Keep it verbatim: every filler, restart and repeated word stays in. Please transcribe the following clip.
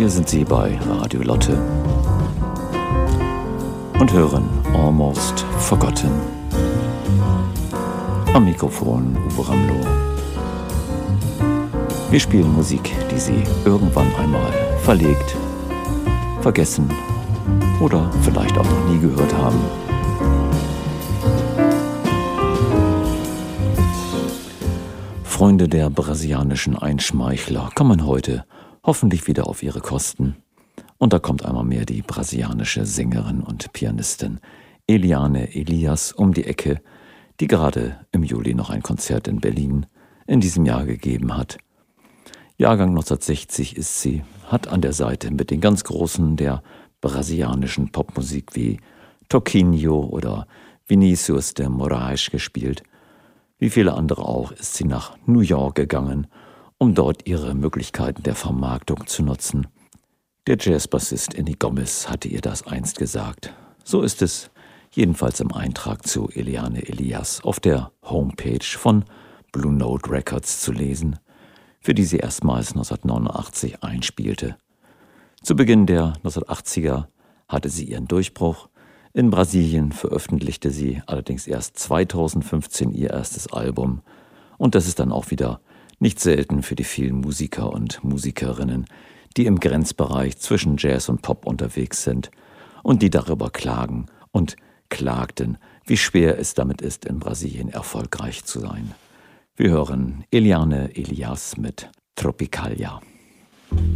Hier sind Sie bei Radio Lotte und hören Almost Forgotten. Am Mikrofon Uwe Ramlow. Wir spielen Musik, die Sie irgendwann einmal verlegt, vergessen oder vielleicht auch noch nie gehört haben. Freunde der brasilianischen Einschmeichler kommen heute hoffentlich wieder auf ihre Kosten. Und da kommt einmal mehr die brasilianische Sängerin und Pianistin Eliane Elias um die Ecke, die gerade im Juli noch ein Konzert in Berlin in diesem Jahr gegeben hat. Jahrgang neunzehnhundertsechzig ist sie, hat an der Seite mit den ganz Großen der brasilianischen Popmusik wie Toquinho oder Vinícius de Moraes gespielt. Wie viele andere auch ist sie nach New York gegangen, um dort ihre Möglichkeiten der Vermarktung zu nutzen. Der Jazzbassist Andy Gomez hatte ihr das einst gesagt. So ist es jedenfalls im Eintrag zu Eliane Elias auf der Homepage von Blue Note Records zu lesen, für die sie erstmals neunzehnhundertneunundachtzig einspielte. Zu Beginn der neunzehnhundertachtziger hatte sie ihren Durchbruch. In Brasilien veröffentlichte sie allerdings erst zweitausendfünfzehn ihr erstes Album. Und das ist dann auch wieder nicht selten für die vielen Musiker und Musikerinnen, die im Grenzbereich zwischen Jazz und Pop unterwegs sind und die darüber klagen und klagten, wie schwer es damit ist, in Brasilien erfolgreich zu sein. Wir hören Eliane Elias mit Tropicalia.